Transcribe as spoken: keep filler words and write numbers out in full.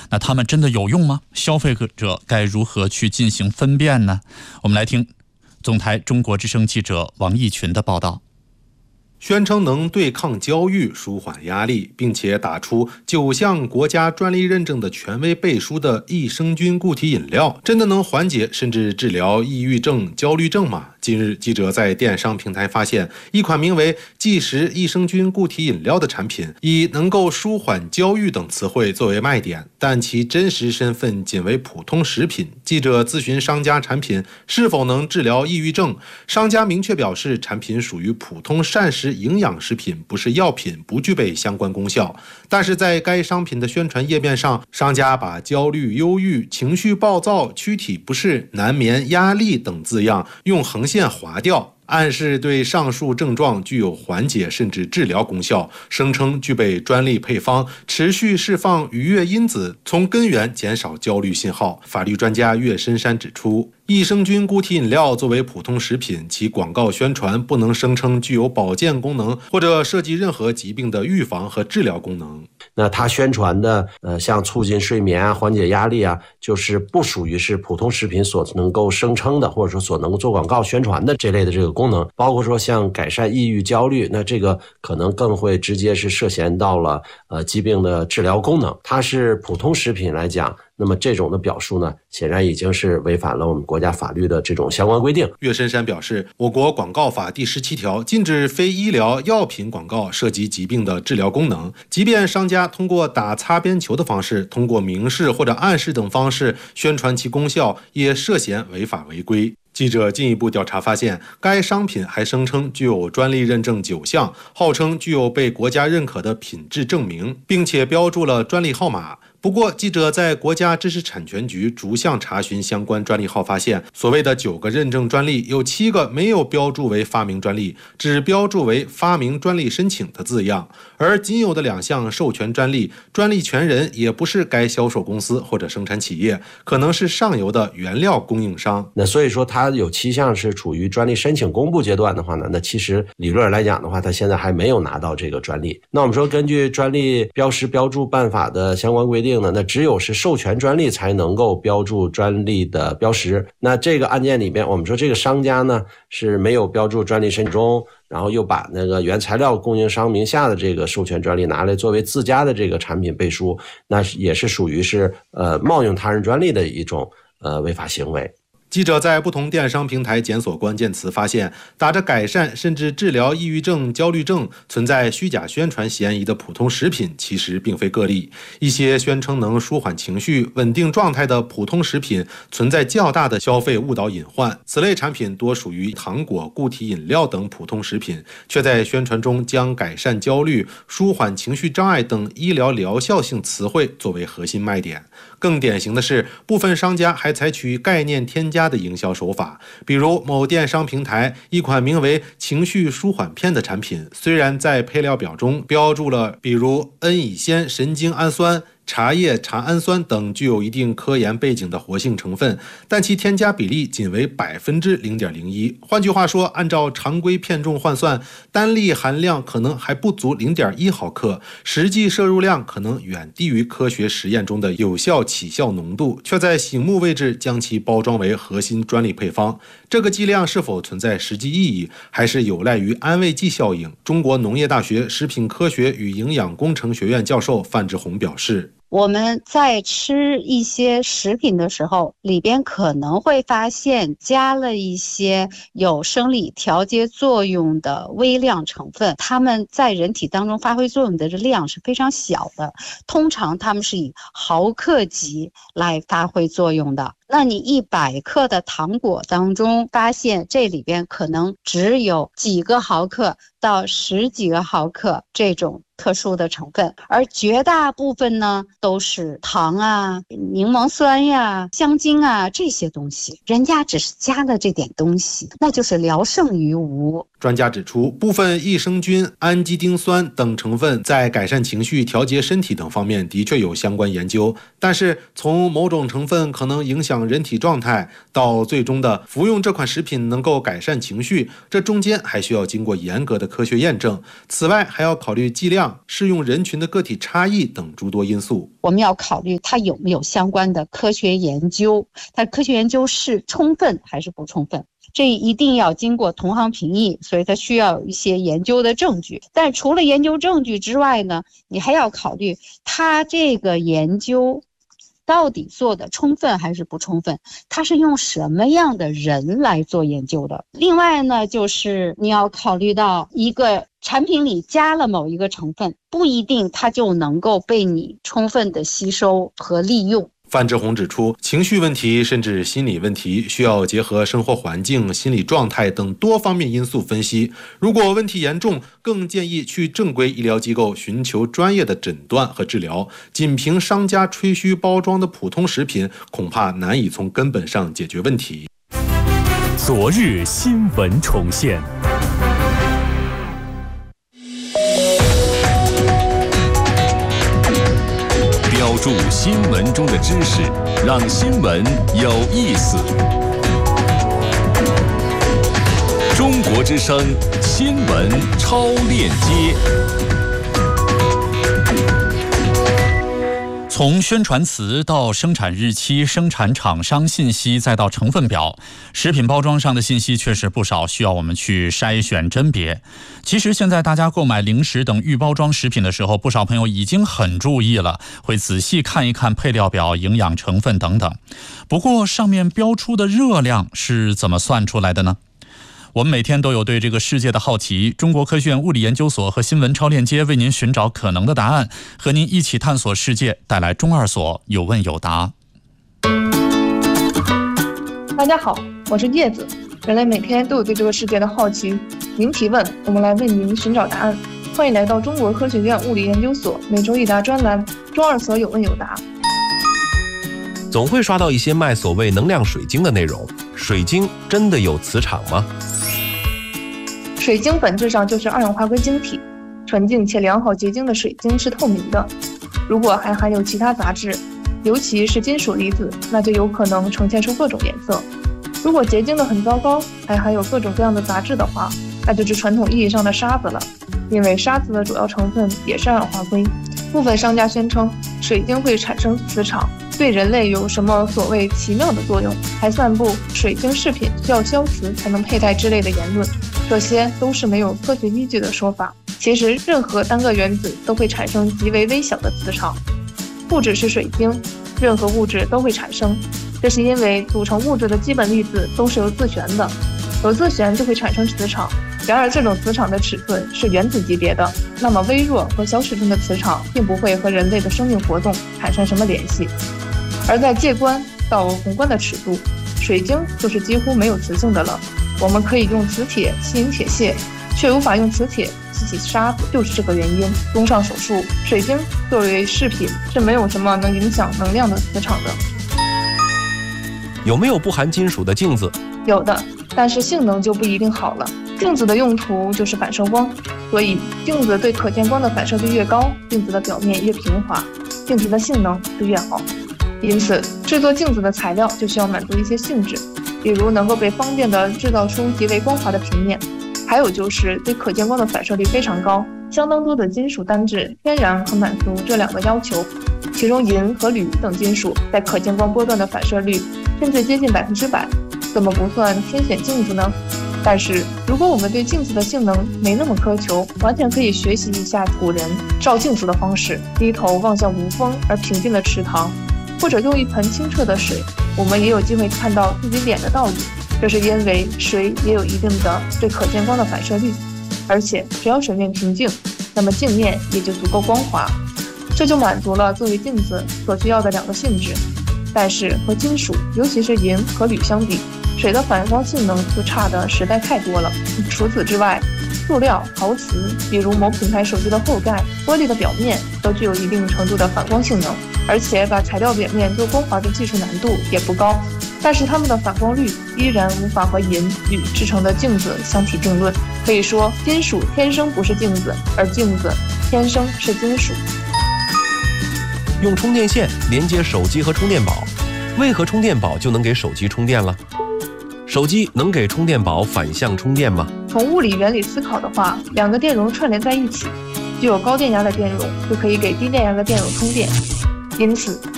那它们真的有用吗？消费者该如何去进行分辨呢？我们来听总台中国之声记者王义群的报道。 宣称能对抗焦虑、舒缓压力，并且打出九项国家专利认证的权威背书的益生菌固体饮料，真的能缓解甚至治疗抑郁症、焦虑症吗？近日，记者在电商平台发现，一款名为即食益生菌固体饮料的产品，以能够舒缓焦虑等词汇作为卖点，但其真实身份仅为普通食品。记者咨询商家产品是否能治疗抑郁症，商家明确表示，产品属于普通膳食营养食品，不是药品，不具备相关功效。但是在该商品的宣传页面上，商家把焦虑、忧郁、情绪暴躁、躯体不适、难眠、压力等字样用横线划掉，暗示对上述症状具有缓解甚至治疗功效，声称具备专利配方，持续释放愉悦因子，从根源减少焦虑信号。法律专家岳深山指出，益生菌固体饮料作为普通食品，其广告宣传不能声称具有保健功能或者涉及任何疾病的预防和治疗功能。 那它宣传的呃，像促进睡眠啊、缓解压力啊，就是不属于是普通食品所能够声称的，或者说所能够做广告宣传的这类的这个功能。包括说像改善抑郁、焦虑，那这个可能更会直接是涉嫌到了呃疾病的治疗功能。它是普通食品来讲，那么这种的表述呢，显然已经是违反了我们国家法律的这种相关规定。 岳深山表示，我国广告法第十七条禁止非医疗药品广告涉及疾病的治疗功能，即便商家通过打擦边球的方式，通过明示或者暗示等方式宣传其功效，也涉嫌违法违规。记者进一步调查发现，该商品还声称具有专利认证九项，号称具有被国家认可的品质证明，并且标注了专利号码。不过，记者在国家知识产权局逐项查询相关专利号，发现所谓的九个认证专利，有七个没有标注为发明专利，只标注为发明专利申请的字样，而仅有的两项授权专利，专利权人也不是该销售公司或者生产企业，可能是上游的原料供应商。 那所以说，它有七项是处于专利申请公布阶段的话呢，那其实理论来讲的话，它现在还没有拿到这个专利。那我们说，根据专利标识标注办法的相关规定，那只有是授权专利才能够标注专利的标识。那这个案件里边，我们说这个商家呢是没有标注专利申请中，然后又把那个原材料供应商名下的这个授权专利拿来作为自家的这个产品背书，那也是属于是呃冒用他人专利的一种呃违法行为。 记者在不同电商平台检索关键词，发现打着改善甚至治疗抑郁症、焦虑症存在虚假宣传嫌疑的普通食品其实并非个例。一些宣称能舒缓情绪、稳定状态的普通食品存在较大的消费误导隐患。此类产品多属于糖果、固体饮料等普通食品，却在宣传中将改善焦虑、舒缓情绪障碍等医疗疗效性词汇作为核心卖点。更典型的是，部分商家还采取概念添加的营销手法，比如某电商平台一款名为情绪舒缓片的产品，虽然在配料表中标注了比如恩乙酰神经氨酸、茶叶茶氨酸等具有一定科研背景的活性成分，但其添加比例仅为百分之零点零一。换句话说，按照常规片重换算，单粒含量可能还不足零点一毫克，实际摄入量可能远低于科学实验中的有效起效浓度，却在醒目位置将其包装为核心专利配方。这个剂量是否存在实际意义，还是有赖于安慰剂效应？中国农业大学食品科学与营养工程学院教授范志红表示， 我们在吃一些食品的时候，里边可能会发现加了一些有生理调节作用的微量成分，它们在人体当中发挥作用的量是非常小的，通常它们是以毫克级来发挥作用的。那你一百克的糖果当中发现这里边可能只有几个毫克到十几个毫克这种特殊的成分，而绝大部分呢都是糖啊、柠檬酸呀、香精啊这些东西，人家只是加了这点东西，那就是聊胜于无。 专家指出，部分益生菌、氨基丁酸等成分在改善情绪、调节身体等方面的确有相关研究，但是从某种成分可能影响人体状态到最终的服用这款食品能够改善情绪，这中间还需要经过严格的科学验证。此外，还要考虑剂量、适用人群的个体差异等诸多因素。 我们要考虑它有没有相关的科学研究，它科学研究是充分还是不充分，这一定要经过同行评议，所以它需要有一些研究的证据。但除了研究证据之外呢，你还要考虑它这个研究到底做的充分还是不充分，它是用什么样的人来做研究的。另外呢，就是你要考虑到一个产品里加了某一个成分，不一定它就能够被你充分的吸收和利用。 范志红指出，情绪问题甚至心理问题需要结合生活环境、心理状态等多方面因素分析。如果问题严重，更建议去正规医疗机构寻求专业的诊断和治疗。仅凭商家吹嘘包装的普通食品，恐怕难以从根本上解决问题。 昨日新闻重现。标注新闻中的知识，让新闻有意思。中国之声新闻超链接。 从宣传词到生产日期、生产厂商信息，再到成分表，食品包装上的信息确实不少，需要我们去筛选甄别。其实现在大家购买零食等预包装食品的时候，不少朋友已经很注意了，会仔细看一看配料表、营养成分等等。不过上面标出的热量是怎么算出来的呢？我们每天都有对这个世界的好奇，中国科学院物理研究所和新闻超链接为您寻找可能的答案，和您一起探索世界，带来中二所有问有答。 大家好，我是叶子。人类每天都有对这个世界的好奇，您提问，我们来为您寻找答案。欢迎来到中国科学院物理研究所每周一答专栏，中二所有问有答。 总会刷到一些卖所谓能量水晶的内容，水晶真的有磁场吗？ 水晶本质上就是二氧化硅晶体，纯净且良好结晶的水晶是透明的。如果还含有其他杂质，尤其是金属离子，那就有可能呈现出各种颜色。如果结晶的很糟糕，还含有各种各样的杂质的话，那就是传统意义上的沙子了，因为沙子的主要成分也是二氧化硅。部分商家宣称水晶会产生磁场，对人类有什么所谓奇妙的作用，还散布水晶饰品需要消磁才能佩戴之类的言论，这些都是没有科学依据的说法。其实任何单个原子都会产生极为微小的磁场，不只是水晶，任何物质都会产生，这是因为组成物质的基本粒子都是有自旋的，有自旋就会产生磁场。然而这种磁场的尺寸是原子级别的，那么微弱和小尺寸的磁场并不会和人类的生命活动产生什么联系。而在介观到宏观的尺度，水晶就是几乎没有磁性的了。我们可以用磁铁吸引铁屑，却无法用磁铁吸起沙子，就是这个原因。综上所述，水晶作为饰品是没有什么能影响能量的磁场的。 有没有不含金属的镜子？ 有的，但是性能就不一定好了。镜子的用途就是反射光，所以镜子对可见光的反射率越高，镜子的表面越平滑，镜子的性能就越好。因此，制作镜子的材料就需要满足一些性质，比如能够被方便地制造出极为光滑的平面，还有就是对可见光的反射率非常高。相当多的金属单质天然可满足这两个要求，其中银和铝等金属在可见光波段的反射率甚至接近百分之百，怎么不算天选镜子呢？但是如果我们对镜子的性能没那么苛求，完全可以学习一下古人照镜子的方式，低头望向无风而平静的池塘，或者用一盆清澈的水，我们也有机会看到自己脸的倒影。这是因为水也有一定的对可见光的反射率，而且只要水面平静，那么镜面也就足够光滑，这就满足了作为镜子所需要的两个性质。但是和金属，尤其是银和铝相比，水的反光性能就差的实在太多了。除此之外，塑料、陶瓷，比如某品牌手机的后盖、玻璃的表面，都具有一定程度的反光性能，而且把材料表面做光滑的技术难度也不高，但是它们的反光率依然无法和银、铝制成的镜子相提并论。 可以说，金属天生不是镜子，而镜子天生是金属。 用充电线连接手机和充电宝，为何充电宝就能给手机充电了？手机能给充电宝反向充电吗？ 从物理原理思考的话，两个电容串联在一起，具有高电压的电容就可以给低电压的电容充电。因此，